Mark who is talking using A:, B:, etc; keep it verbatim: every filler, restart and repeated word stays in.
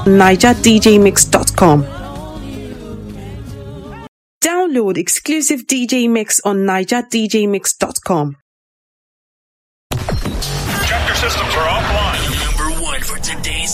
A: niger d j mix dot com. Download exclusive D J mix on niger d j mix dot com.
B: Chapter systems are offline.
C: Number one for today's